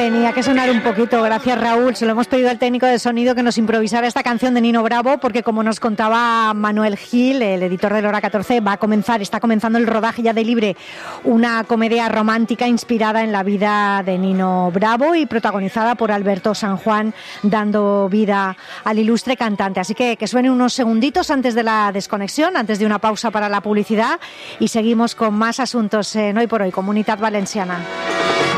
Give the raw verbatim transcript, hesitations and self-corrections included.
tenía que sonar un poquito, gracias Raúl. Se lo hemos pedido al técnico de sonido que nos improvisara esta canción de Nino Bravo, porque como nos contaba Manuel Gil, el editor de Hora catorce, va a comenzar, está comenzando el rodaje ya de Libre, una comedia romántica inspirada en la vida de Nino Bravo y protagonizada por Alberto San Juan, dando vida al ilustre cantante. Así que que suene unos segunditos antes de la desconexión, antes de una pausa para la publicidad, y seguimos con más asuntos en Hoy por Hoy, Comunitat Valenciana.